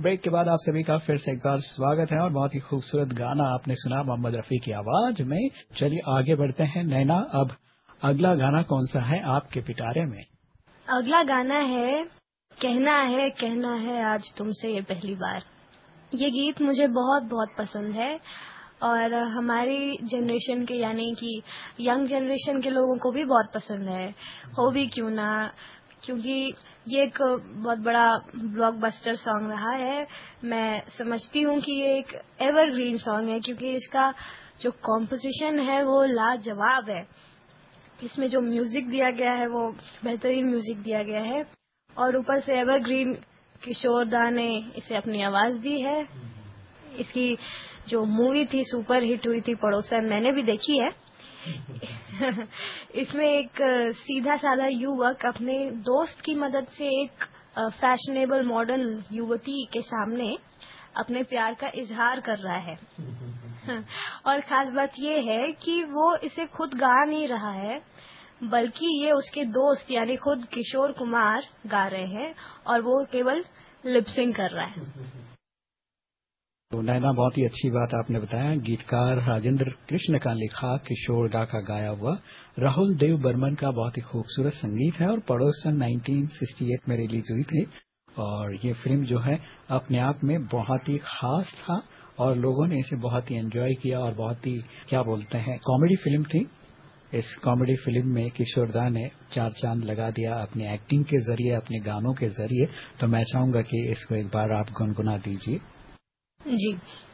Break के बाद आप सभी का फिर से एक बार स्वागत है और बहुत ही खूबसूरत गाना आपने सुना मोहम्मद रफी की आवाज में। चलिए आगे बढ़ते हैं। नैना, अब अगला गाना कौन सा है आपके पिटारे में? अगला गाना है कहना है आज तुमसे ये पहली बार। ये गीत मुझे बहुत बहुत पसंद है और हमारी जनरेशन के यानी कि यंग जनरेशन के लोगों को भी बहुत पसंद है। हो भी क्यों ना, क्योंकि ये एक बहुत बड़ा ब्लॉकबस्टर सॉन्ग रहा है। मैं समझती हूँ कि ये एक एवरग्रीन सॉन्ग है क्योंकि इसका जो कॉम्पोजिशन है वो लाजवाब है। इसमें जो म्यूजिक दिया गया है वो बेहतरीन म्यूजिक दिया गया है और ऊपर से एवरग्रीन किशोर दा ने इसे अपनी आवाज दी है। इसकी जो मूवी थी सुपर हिट हुई थी पड़ोसन, मैंने भी देखी है। इसमें एक सीधा साधा युवक अपने दोस्त की मदद से एक फैशनेबल मॉडर्न युवती के सामने अपने प्यार का इजहार कर रहा है। और खास बात ये है कि वो इसे खुद गा नहीं रहा है बल्कि ये उसके दोस्त यानी खुद किशोर कुमार गा रहे हैं और वो केवल लिपसिंग कर रहा है। तो नैना, बहुत ही अच्छी बात आपने बताया। गीतकार राजेंद्र कृष्ण का लिखा, किशोर दा का गाया हुआ, राहुल देव बर्मन का बहुत ही खूबसूरत संगीत है और पड़ोसन 1968 में रिलीज हुई थी। और ये फिल्म जो है अपने आप में बहुत ही खास था और लोगों ने इसे बहुत ही एंजॉय किया और बहुत ही क्या बोलते हैं कॉमेडी फिल्म थी। इस कॉमेडी फिल्म में किशोर दा ने चार चांद लगा दिया अपनी एक्टिंग के जरिए, अपने गानों के जरिए। तो मैं चाहूंगा कि इसको एक बार आप गुनगुना दीजिए। जी,